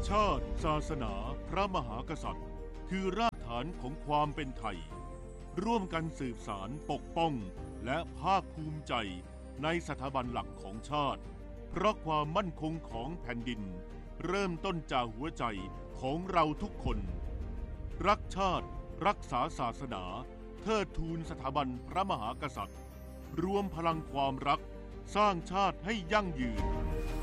ชาติศาสนาพระมหากษัตริย์คือรากฐานของความเป็นไทยร่วมกันสืบสานปกป้องและภาคภูมิใจในสถาบันหลักของชาติเพราะความมั่นคงของแผ่นดินเริ่มต้นจากหัวใจของเราทุกคนรักชาติรักษาศาสนาเทิดทูนสถาบันพระมหากษัตริย์รวมพลังความรักสร้างชาติให้ยั่งยืน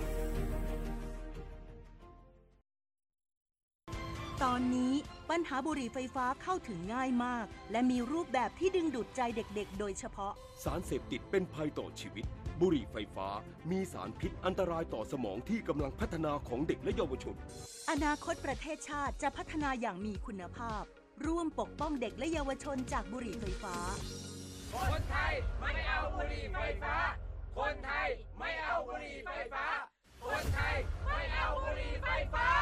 ตอนนี้ปัญหาบุหรี่ไฟฟ้าเข้าถึงง่ายมากและมีรูปแบบที่ดึงดูดใจเด็กๆโดยเฉพาะสารเสพติดเป็นภัยต่อชีวิตบุหรี่ไฟฟ้ามีสารพิษอันตรายต่อสมองที่กำลังพัฒนาของเด็กและเยาวชนอนาคตประเทศชาติจะพัฒนาอย่างมีคุณภาพร่วมปกป้องเด็กและเยาวชนจากบุหรี่ไฟฟ้าคนไทยไม่เอาบุหรี่ไฟฟ้าคนไทยไม่เอาบุหรี่ไฟฟ้าคนไทยไม่เอาบุหรี่ไฟฟ้า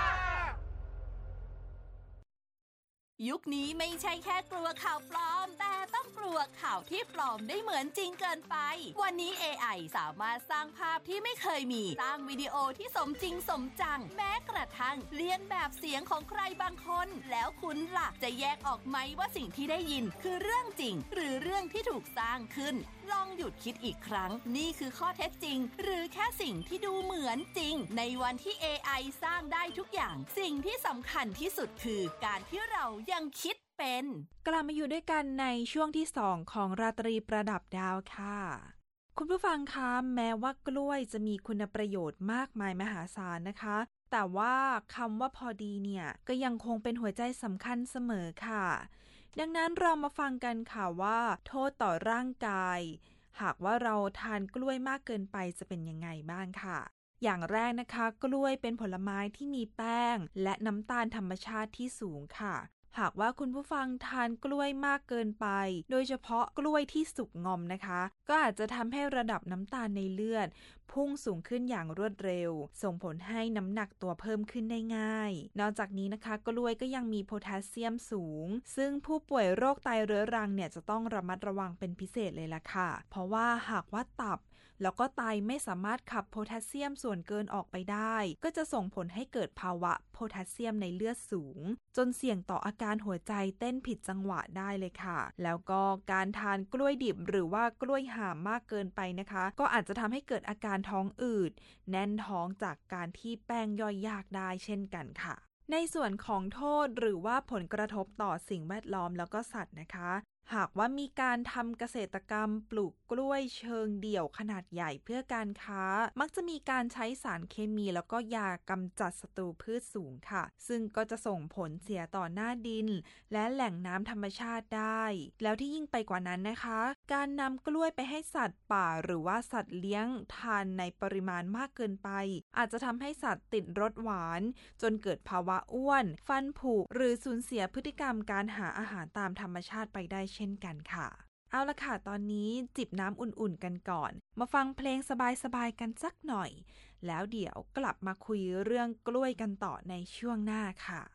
ยุคนี้ไม่ใช่แค่กลัวข่าวปลอมแต่ต้องกลัวข่าวที่ปลอมได้เหมือนจริงเกินไปวันนี้ AI สามารถสร้างภาพที่ไม่เคยมีสร้างวิดีโอที่สมจริงสมจังแม้กระทั่งเลียนแบบเสียงของใครบางคนแล้วคุณล่ะจะแยกออกไหมว่าสิ่งที่ได้ยินคือเรื่องจริงหรือเรื่องที่ถูกสร้างขึ้นลองหยุดคิดอีกครั้งนี่คือข้อเท็จจริงหรือแค่สิ่งที่ดูเหมือนจริงในวันที่ AI สร้างได้ทุกอย่างสิ่งที่สำคัญที่สุดคือการที่เรายังคิดเป็นกลับมาอยู่ด้วยกันในช่วงที่2ของราตรีประดับดาวค่ะคุณผู้ฟังคะแม้ว่ากล้วยจะมีคุณประโยชน์มากมายมหาศาลนะคะแต่ว่าคำว่าพอดีเนี่ยก็ยังคงเป็นหัวใจสำคัญเสมอค่ะดังนั้นเรามาฟังกันค่ะว่าโทษต่อร่างกายหากว่าเราทานกล้วยมากเกินไปจะเป็นยังไงบ้างค่ะอย่างแรกนะคะกล้วยเป็นผลไม้ที่มีแป้งและน้ำตาลธรรมชาติที่สูงค่ะหากว่าคุณผู้ฟังทานกล้วยมากเกินไปโดยเฉพาะกล้วยที่สุกงอมนะคะก็อาจจะทำให้ระดับน้ำตาลในเลือดพุ่งสูงขึ้นอย่างรวดเร็วส่งผลให้น้ำหนักตัวเพิ่มขึ้นได้ง่ายนอกจากนี้นะคะกล้วยก็ยังมีโพแทสเซียมสูงซึ่งผู้ป่วยโรคไตเรื้อรังเนี่ยจะต้องระมัดระวังเป็นพิเศษเลยล่ะค่ะเพราะว่าหากว่าตับแล้วก็ไตไม่สามารถขับโพแทสเซียมส่วนเกินออกไปได้ก็จะส่งผลให้เกิดภาวะโพแทสเซียมในเลือดสูงจนเสี่ยงต่ออาการหัวใจเต้นผิดจังหวะได้เลยค่ะแล้วก็การทานกล้วยดิบหรือว่ากล้วยหามมากเกินไปนะคะก็อาจจะทำให้เกิดอาการท้องอืดแน่นท้องจากการที่แป้งย่อยยากได้เช่นกันค่ะในส่วนของโทษหรือว่าผลกระทบต่อสิ่งแวดล้อมแล้วก็สัตว์นะคะหากว่ามีการทำเกษตรกรรมปลูกกล้วยเชิงเดี่ยวขนาดใหญ่เพื่อการค้ามักจะมีการใช้สารเคมีแล้วก็ยากำจัดศัตรูพืชสูงค่ะซึ่งก็จะส่งผลเสียต่อหน้าดินและแหล่งน้ำธรรมชาติได้แล้วที่ยิ่งไปกว่านั้นนะคะการนำกล้วยไปให้สัตว์ป่าหรือว่าสัตว์เลี้ยงทานในปริมาณมากเกินไปอาจจะทำให้สัตว์ติดรสหวานจนเกิดภาวะอ้วนฟันผุหรือสูญเสียพฤติกรรมการหาอาหารตามธรรมชาติไปได้เช่นกันค่ะเอาละค่ะตอนนี้จิบน้ำอุ่นๆกันก่อนมาฟังเพลงสบายๆกันสักหน่อยแล้วเดี๋ยวกลับมาคุยเรื่องกล้วยกันต่อในช่วงหน้าค่ะ